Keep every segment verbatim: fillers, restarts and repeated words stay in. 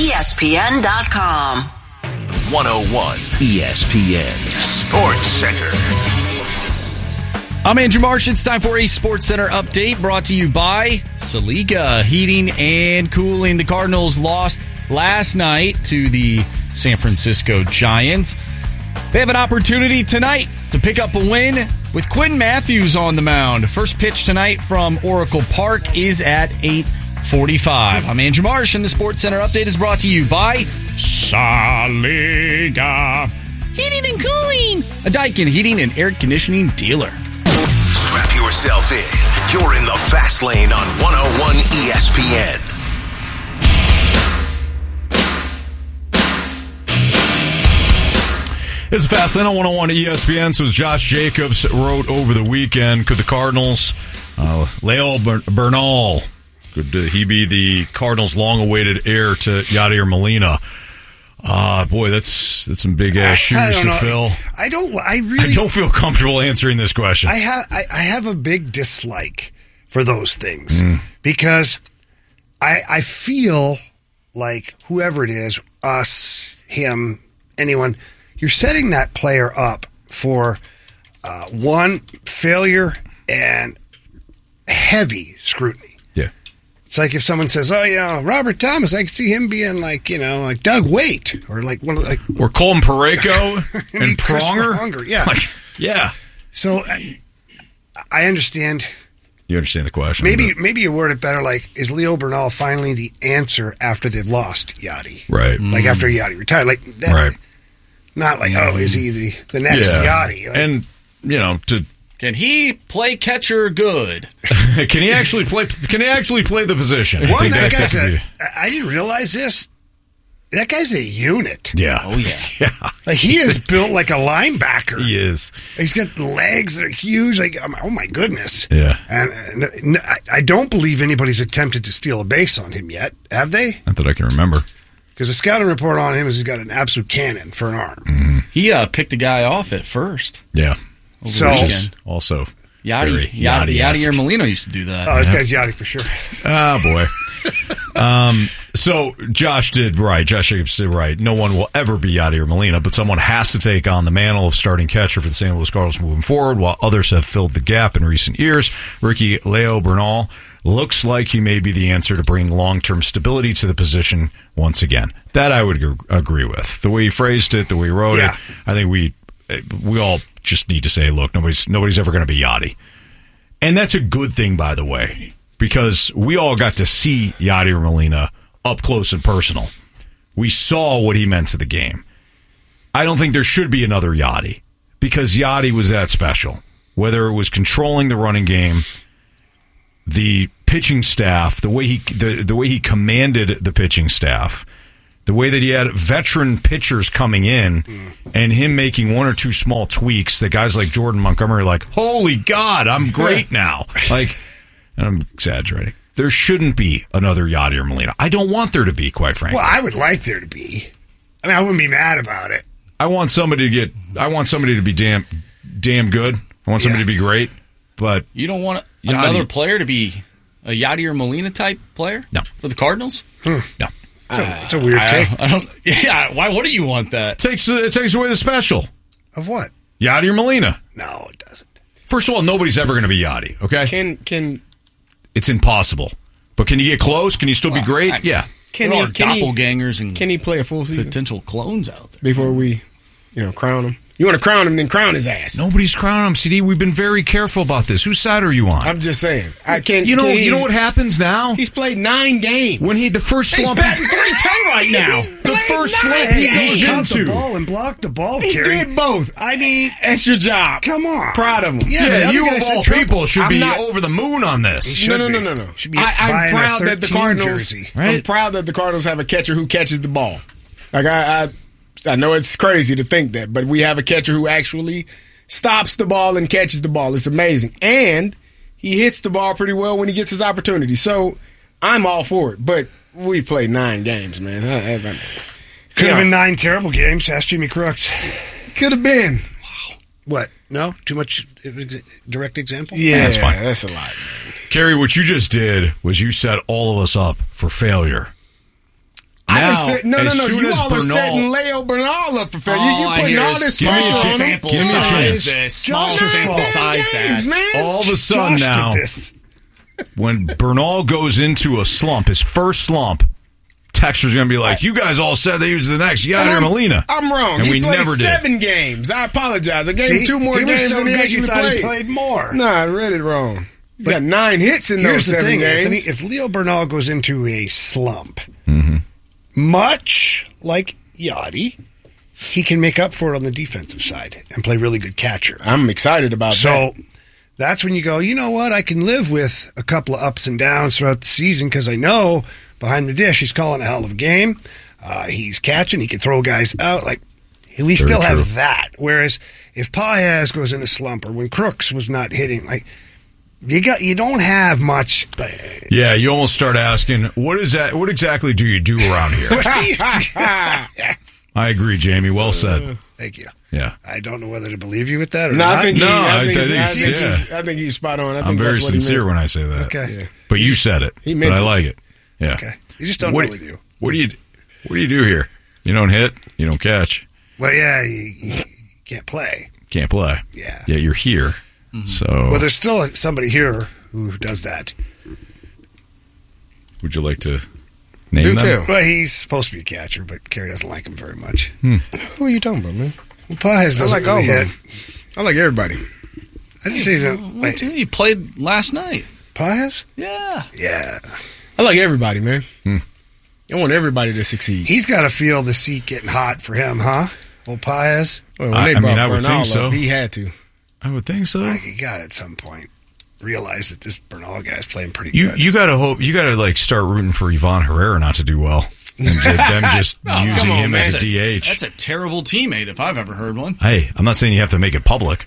E S P N dot com. one oh one E S P N Sports Center. I'm Andrew Marsh. It's time for a Sports Center update brought to you by Saliga Heating and Cooling. The Cardinals lost last night to the San Francisco Giants. They have an opportunity tonight to pick up a win with Quinn Matthews on the mound. First pitch tonight from Oracle Park is at eight forty-five. I'm Andrew Marsh, and the Sports Center update is brought to you by Saliga Heating and Cooling, a Daikin heating and air conditioning dealer. Strap yourself in. You're in the fast lane on one oh one E S P N. It's Fast Lane on one oh one E S P N. So as Josh Jacobs wrote over the weekend, could the Cardinals, uh, Leo Bernal, could uh, he be the Cardinals' long-awaited heir to Yadier Molina? Uh, boy, that's that's some big ass shoes to know. fill. I don't. I really. I don't feel comfortable answering this question. I have. I, I have a big dislike for those things mm. because I I feel like whoever it is, us, him, anyone, you're setting that player up for uh, one failure and heavy scrutiny. It's like if someone says, "Oh, you know, Robert Thomas," I can see him being like, you know, like Doug Waite or like one of the, like or Colin Parayko and Pronger. Pronger. Yeah, like, yeah. So I, I understand. You understand the question? Maybe but... maybe you word it better. Like, is Leo Bernal finally the answer after they've lost Yadi? Right. Like mm. after Yadi retired. Like that, right. Not like oh, is he the the next yeah. Yadi? Like, and you know to. Can he play catcher good? Can he actually play? Can he actually play the position? One, I think that that guy's a, a, I didn't realize this. That guy's a unit. Yeah. Oh yeah. yeah. Like he is built like a linebacker. He is. He's got legs that are huge. Like oh my goodness. Yeah. And, and I don't believe anybody's attempted to steal a base on him yet. Have they? Not that I can remember. Because the scouting report on him is he's got an absolute cannon for an arm. Mm-hmm. He uh, picked a guy off at first. Yeah. So also Yadi, Yadi, Yadier Molina used to do that. Oh, this yeah. guy's Yadi for sure. Oh boy. um, so Josh did right. Josh Jacobs did right. No one will ever be Yadier Molina, but someone has to take on the mantle of starting catcher for the Saint Louis Cardinals moving forward. While others have filled the gap in recent years, rookie Leo Bernal looks like he may be the answer to bring long-term stability to the position once again. That I would g- agree with. The way he phrased it, the way he wrote yeah. it, I think we we all just need to say, look, nobody's nobody's ever going to be Yadi. And that's a good thing, by the way, because we all got to see Yadier Molina up close and personal. We saw what he meant to the game. I don't think there should be another Yadi because Yadi was that special. Whether it was controlling the running game, the pitching staff, the way he the, the way he commanded the pitching staff, the way that he had veteran pitchers coming in mm. and him making one or two small tweaks that guys like Jordan Montgomery are like, holy God, I'm great now. Like, and I'm exaggerating. There shouldn't be another Yadier Molina. I don't want there to be, quite frankly. Well, I would like there to be. I mean, I wouldn't be mad about it. I want somebody to get, I want somebody to be damn, damn good. I want somebody yeah. to be great, but. You don't want Yadi, another player to be a Yadier Molina type player? No. For the Cardinals? Hmm. No. It's a, it's a weird I, take. I don't, yeah, why wouldn't you want that? It takes, it takes away the special. Of what? Yadier Molina. No, it doesn't. First of all, nobody's ever going to be Yadi, okay? Can can It's impossible. But can you get close? Can you still well, be great? I, yeah. Can there he, are can doppelgangers he, and can he play a full season? Potential clones out there. Before we, you know, crown him. You want to crown him, then crown his ass. Nobody's crowning him, C D. We've been very careful about this. Whose side are you on? I'm just saying. I can't. You know. Can You know what happens now? He's played nine games. When he the first He's slump, batting three ten right now. the first nine slump he games. goes He caught the into. ball and blocked the ball, He Kerry. did both. I mean, that's your job. Come on. Proud of him. Yeah, the Yeah, other you guy of said all trouble. people should I'm be not- over the moon on this. Should No, no, be. no, no, no. Should be I, I'm buying a proud that the thirteen Cardinals. jersey. Right? I'm proud that the Cardinals have a catcher who catches the ball. Like I, I, I know it's crazy to think that, but we have a catcher who actually stops the ball and catches the ball. It's amazing, and he hits the ball pretty well when he gets his opportunity. So I'm all for it. But we played nine games, man. I, I, I, Could yeah. have been nine terrible games. Ask Jimmy Crooks. Could have been. What? No? Too much direct example? Yeah, that's fine. That's a lot, man. Kerry, what you just did was you set all of us up for failure. Now, now, said, no, no, as no. soon You as all are Bernal, setting Leo Bernal up for failure. All you, you I putting hear all is this give me a pressure on him. sample Give me a size chance. this. Small Josh's sample fault. size Games, that. man. all of a sudden Josh now, did this. when Bernal goes into a slump, his first slump, Texter's going to be like, you guys all said that he was the next And Yadier I'm, Molina. I'm wrong. And he we played never did. seven games. I apologize. I gave See, him two more he was games so than he good, actually you thought played. he played more. No, I read it wrong. He's But got nine hits in those Here's the seven thing, games. Anthony. If Leo Bernal goes into a slump, Mm-hmm. much like Yachty, he can make up for it on the defensive side and play really good catcher. I'm excited about So that. that's when you go, you know what? I can live with a couple of ups and downs throughout the season because I know behind the dish he's calling a hell of a game. Uh, he's catching. He can throw guys out. Like we still true. have that. Whereas if Paez goes in a slump or when Crooks was not hitting, like you got, you don't have much. Yeah, you almost start asking, what is that? What exactly do you do around here? What do you do? I agree, Jamie. Well said. Thank you. Yeah. I don't know whether to believe you with that or No, not. I think, he, No, I I think, think I it's- think yeah. he's, I think he's spot on. I think I'm very that's what he sincere meant. when I say that. Okay. Yeah. But you said it. He meant but I it. like it. Yeah. Okay. You just don't what, know with you. What do you What do you do here? You don't hit. You don't catch. Well, yeah, you, you can't play. Can't play. Yeah. Yet you're here. So Well, there's still somebody here who does that. would you like to name Do them? tell. Well, he's supposed to be a catcher, but Kerry doesn't like him very much. Who are you talking about, man? Well, Paez doesn't I like all really of hit. them. I like everybody. I didn't say that. What, Wait, dude? He played last night. Paez? Yeah. Yeah. I like everybody, man. I want everybody to succeed. He's got to feel the seat getting hot for him, huh? Old Paez? Well, when I- they I mean, brought I would Bernal think so. up, he had to. I would think so. Like, you got to at some point realize that this Bernal guy's playing pretty You good. you gotta hope you gotta like start rooting for Ivan Herrera not to do well, and to them just Oh, using come on, him man. as a D H. That's a terrible teammate if I've ever heard one. Hey, I'm not saying you have to make it public.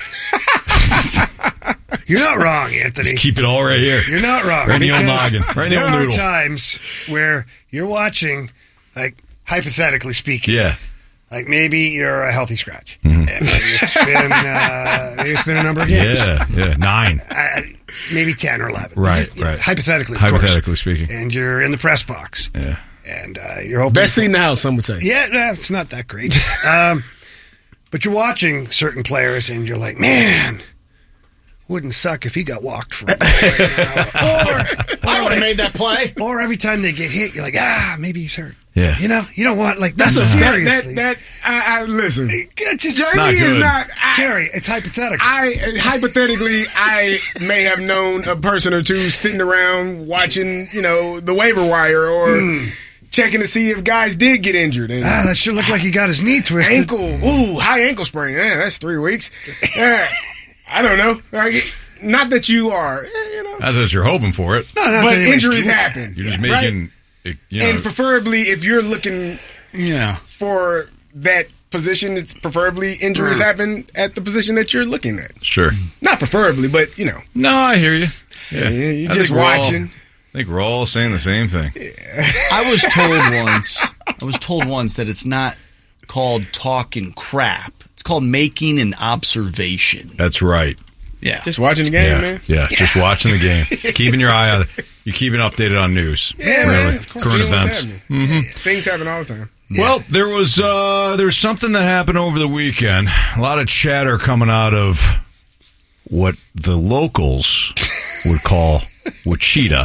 You're not wrong, Anthony. Just keep it all right here. You're not wrong. Right in the old because noggin. Right in the there old are noodle. times where you're watching, like, hypothetically speaking, Yeah. like maybe you're a healthy scratch. And maybe it's been uh, maybe it's been a number of games. Mm-hmm. Yeah, yeah, nine. Uh, maybe ten or eleven. Right, Yeah, right. Hypothetically, of Hypothetically course. speaking. And you're in the press box. Yeah. And uh, you're hoping. Best seat in the house, some would say. Yeah, no, it's not that great. um, but you're watching certain players, and you're like, man, wouldn't suck if he got walked for a ball right now. Or, I would have made that play. or every time they get hit, you're like, ah, maybe he's hurt. Yeah. You know, you don't want like That's that's a, that, seriously. that, that, I, I, listen. Yeah, just, Jamie not is good. not. I, Carrie, it's hypothetical. I hypothetically, I may have known a person or two sitting around watching, you know, the waiver wire or checking to see if guys did get injured. And ah, that sure looked like he got his knee twisted. ankle, ooh, high ankle sprain. Yeah, that's three weeks. Yeah, I don't know. Like, not that you are, eh, you know, That's what you're hoping for it. No, not but that anybody's injuries doing happen. You're just right? making, it, you know, And preferably, if you're looking Yeah. for that position, it's preferably injuries happen at the position that you're looking at. sure. Not preferably, but you know, No, I hear you. Yeah, yeah, you're I just think we're all- watching. I think we're all saying the same thing. I was told once. I was told once that it's not called talking crap. It's called making an observation. That's right. Yeah. Just watching the game, Yeah, man. yeah, just watching the game, keeping your eye on it. You're keeping updated on news, Yeah, really, man. Of course. current See what's events. happening. Things happen all the time. Well, there was uh, there was something that happened over the weekend. A lot of chatter coming out of what the locals would call Wichita.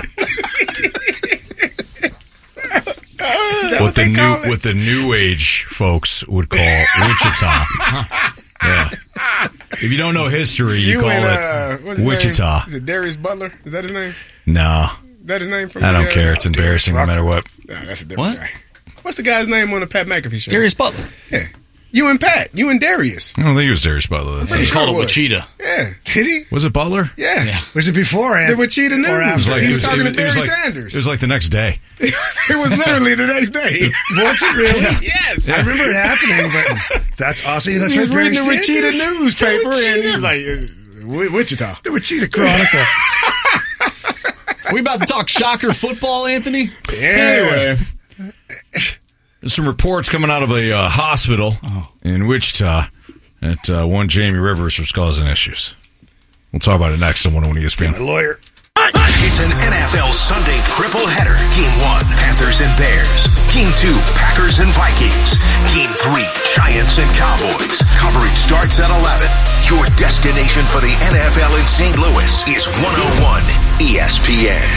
What the new what the new age folks would call Wichita. Yeah. If you don't know history, you, You call and, it uh, what's his Wichita. name? Is it Darius Butler? Is that his name? No, Is that his name? From I the, don't uh, care. It's embarrassing no matter what. Nah, that's a different What? guy. What's the guy's name on the Pat McAfee show? Darius Butler. Yeah. You and Pat. You and Darius. I don't think it was Darius Butler. That's He Sure called it was. Wichita. Yeah. Did he? was it Butler? Yeah. Yeah. Was it before? The Wichita News. Or after? He was talking to it Barry like, Sanders. It was like the next day. It was, it was literally the next day. Was it really? Yes. I remember it happening, but that's awesome. That's He was right, Barry reading the Wichita Sanders. newspaper, The and he's Wichita. like, uh, Wi- Wichita. The Wichita Chronicle. Are we about to talk shocker football, Anthony? Anyway, there's some reports coming out of a uh, hospital in Wichita that uh, one Jamie Rivers was causing issues. We'll talk about it next on one oh one E S P N. A lawyer. It's an N F L Sunday triple header. Game one, Panthers and Bears. Game two, Packers and Vikings. Game three, Giants and Cowboys. Coverage starts at eleven. Your destination for the N F L in Saint Louis is one oh one E S P N.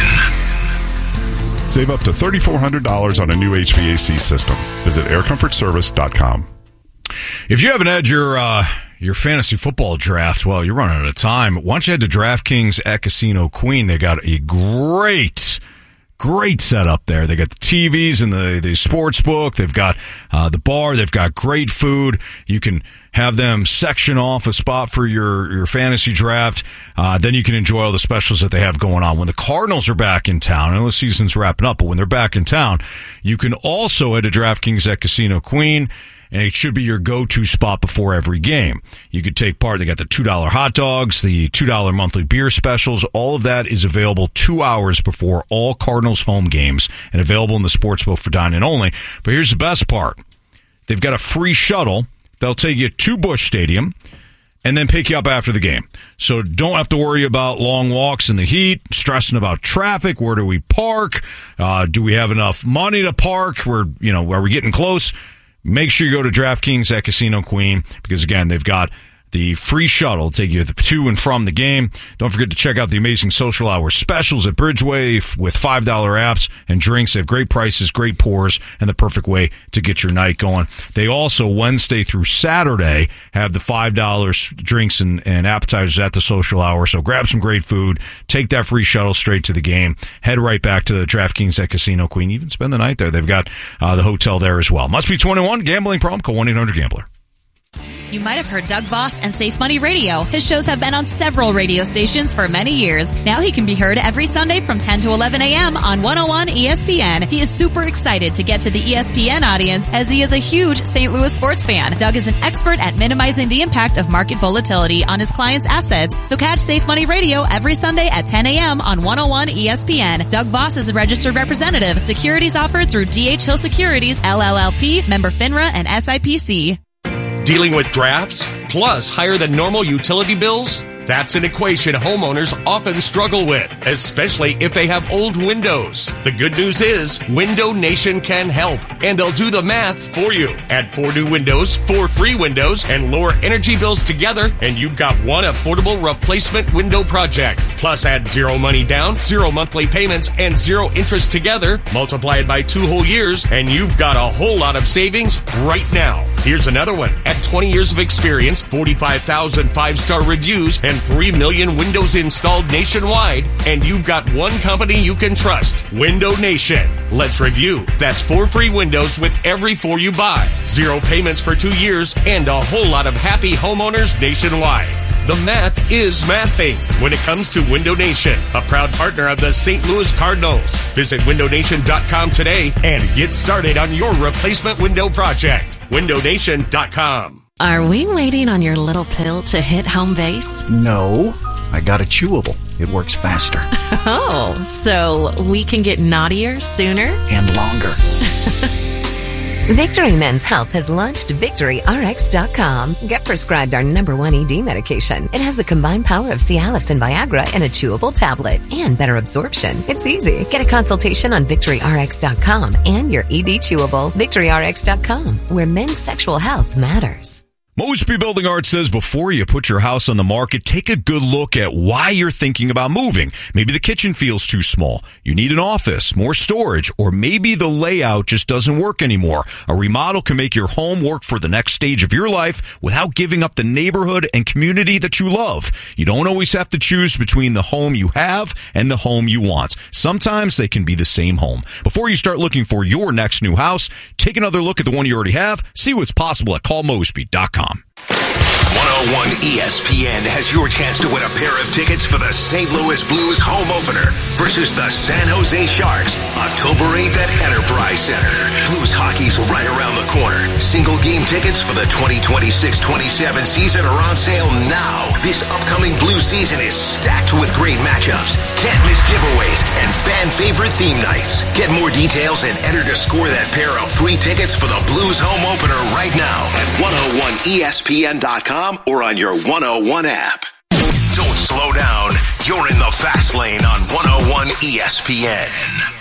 Save up to three thousand four hundred dollars on a new H V A C system. Visit air comfort service dot com. If you haven't had your uh, your fantasy football draft, well, you're running out of time. Why don't you head to DraftKings at Casino Queen? They got a great, great setup there. They got the T Vs and the, the sports book. They've got uh, the bar. They've got great food. You can have them section off a spot for your, your fantasy draft. Uh, then you can enjoy all the specials that they have going on. When the Cardinals are back in town, I know the season's wrapping up, but when they're back in town, you can also head to DraftKings at Casino Queen, and it should be your go-to spot before every game. You could take part. They got the two dollar hot dogs, the two dollar monthly beer specials. All of that is available two hours before all Cardinals home games and available in the sportsbook for dine-in only. But here's the best part. They've got a free shuttle. They'll take you to Busch Stadium and then pick you up after the game. So don't have to worry about long walks in the heat, stressing about traffic. Where do we park? Uh, do we have enough money to park? We're, you know, are we getting close? Make sure you go to DraftKings at Casino Queen because, again, they've got the free shuttle to take you to and from the game. Don't forget to check out the amazing social hour specials at Bridgeway with five dollar apps and drinks. They have great prices, great pours, and the perfect way to get your night going. They also, Wednesday through Saturday, have the five dollar drinks and, and appetizers at the social hour. So grab some great food, take that free shuttle straight to the game, head right back to the DraftKings at Casino Queen. Even spend the night there. They've got uh, the hotel there as well. Must be twenty-one. Gambling problem? Call one eight hundred gambler. You might have heard Doug Voss and Safe Money Radio. His shows have been on several radio stations for many years. Now he can be heard every Sunday from ten to eleven a.m. on one oh one E S P N. He is super excited to get to the E S P N audience as he is a huge Saint Louis sports fan. Doug is an expert at minimizing the impact of market volatility on his clients' assets. So catch Safe Money Radio every Sunday at ten a.m. on one oh one E S P N. Doug Voss is a registered representative. Securities offered through D H Hill Securities, L L L P, member FINRA and S I P C. Dealing with drafts, plus higher than normal utility bills? That's an equation homeowners often struggle with, especially if they have old windows. The good news is, Window Nation can help, and they'll do the math for you. Add four new windows, four free windows, and lower energy bills together, and you've got one affordable replacement window project. Plus, add zero money down, zero monthly payments, and zero interest together. Multiply it by two whole years, and you've got a whole lot of savings right now. Here's another one. At twenty years of experience, forty-five thousand five-star reviews, and three million windows installed nationwide, and you've got one company you can trust, Window Nation. Let's review. That's four free windows with every four you buy, zero payments for two years, and a whole lot of happy homeowners nationwide. The math is mathing when it comes to Window Nation, a proud partner of the Saint Louis Cardinals. Visit window nation dot com today and get started on your replacement window project. window nation dot com. Are we waiting on your little pill to hit home base? No, I got a chewable. It works faster. Oh, so we can get naughtier sooner? And longer. Victory Men's Health has launched Victory R X dot com. Get prescribed our number one E D medication. It has the combined power of Cialis and Viagra in a chewable tablet and better absorption. It's easy. Get a consultation on Victory R X dot com and your E D chewable. Victory R X dot com, where men's sexual health matters. Mosby Building Arts says before you put your house on the market, take a good look at why you're thinking about moving. Maybe the kitchen feels too small. You need an office, more storage, or maybe the layout just doesn't work anymore. A remodel can make your home work for the next stage of your life without giving up the neighborhood and community that you love. You don't always have to choose between the home you have and the home you want. Sometimes they can be the same home. Before you start looking for your next new house, take another look at the one you already have. See what's possible at call mosby dot com. one oh one E S P N has your chance to win a pair of tickets for the Saint Louis Blues home opener versus the San Jose Sharks, October eighth at Enterprise Center. Blues hockey's right around the corner. Single game tickets for the twenty twenty-six twenty-seven season are on sale now. This upcoming Blues season is stacked with great matchups, can't miss giveaways, and fan favorite theme nights. Get more details and enter to score that pair of free tickets for the Blues home opener right now at one oh one E S P N dot com or on your one oh one app. Don't slow down. You're in the fast lane on one oh one E S P N.